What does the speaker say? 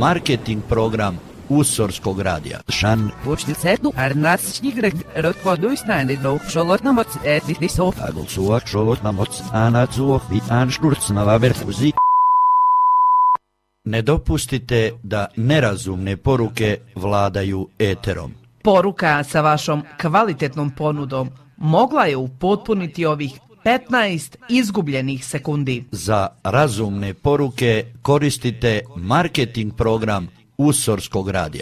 marketing program Usorskog radija. Šan Počnicetu arnatsnigret rotvoduisnäänidou šolotnamots etitisov. Agulsuak šolotnamots anatsuov i anšturcnavaverfuzi. Ne dopustite da nerazumne poruke vladaju eterom. Poruka sa vašom kvalitetnom ponudom mogla je upotpuniti ovih 15 izgubljenih sekundi. Za razumne poruke koristite marketing program Usorskog radija.